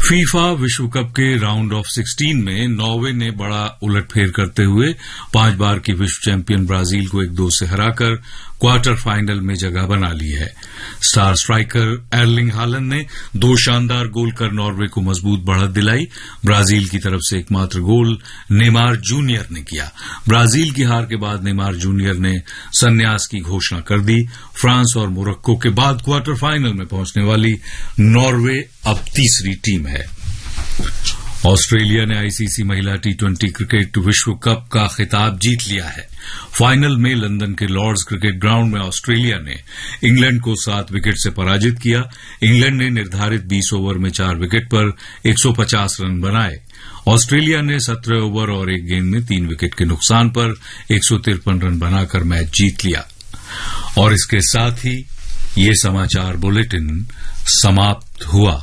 FIFA विश्व cup के round of 16 में नॉर्वे ने बड़ा उलटफेर करते हुए 5 बार की विश्व चैंपियन ब्राजील को 1-2 से हराकर क्वार्टर फाइनल में जगह बना ली है। स्टार स्ट्राइकर एर्लिंग हालैंड ने 2 शानदार गोल कर नॉर्वे को मजबूत बढ़त दिलाई। ब्राजील की तरफ से एकमात्र गोल नेमार जूनियर ने किया। ब्राजील की हार के बाद नेमार जूनियर ने संन्यास की घोषणा कर दी। फ्रांस और मोरक्को के बाद क्वार्टर फाइनल में पहुंचने वाली नॉर्वे अब तीसरी टीम है। ऑस्ट्रेलिया ने आईसीसी महिला T20 क्रिकेट विश्व कप का खिताब जीत लिया है। फाइनल में लंदन के लॉर्ड्स क्रिकेट ग्राउंड में ऑस्ट्रेलिया ने इंग्लैंड को 7 विकेट से पराजित किया। इंग्लैंड ने निर्धारित 20 ओवर में 4 विकेट पर 150 रन बनाए। ऑस्ट्रेलिया ने 17 ओवर और 1 गेंद में 3 विकेट के नुकसान पर 153 रन बनाकर मैच जीत लिया। और इसके साथ ही ये समाचार बुलेटिन समाप्त हुआ।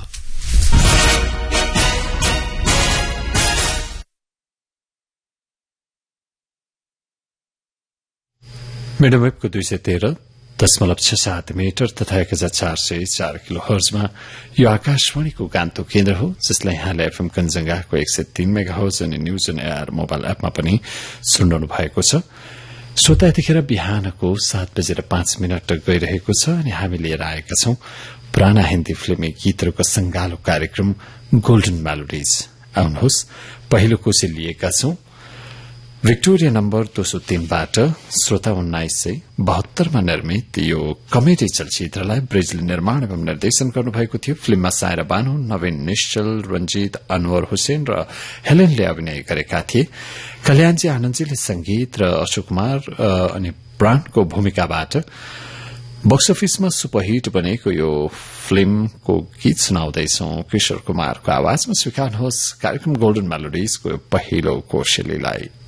मीडियम वेव को 213.67 मीटर तथा 1404 किलो हर्जमा यो आकाशवाणीको गान्तोक केन्द्र हो, जसलाई यहाँले एफएम कञ्जंगाको 103 मेगा हर्ज अनि न्यूज अन एयर मोबाइल एपमा पनि सुनिरहनु भएको छ। श्रोता, यतिखेर बिहानको 7:05 गइरहेको छ अनि हामी लिएर आएका छौं पुराना हिन्दी फिल्मी गीतहरूको संगालो कार्यक्रम गोल्डन मेलोडीज। आउनुहोस्, पहिलो कोशी लिएका छौं विक्टोरिया नम्बर 203 बाट। श्रोता 1972 मा निर्मित यो कमेडी चलचित्रलाई ब्रिजले निर्माण एवं निर्देशन गर्नुभएको थियो। फिल्ममा सायरा बानो, नवीन निश्चल, रंजीत, अनवर हुसैन र हेलेनले अभिनय गरेका थिए। कल्याणजी आनन्दजीले संगीत र अशोक कुमार अनि ब्रान्डको भूमिकाबाट बक्स अफिसमा सुपरहिट बनेको यो फिल्मको गीत सुनाउँदैछौं किशोर कुमारको आवाजमा। स्वीकार्नुहोस् कार्यक्रम गोल्डन मेलोडीजको पहिलो कोशेलीलाई।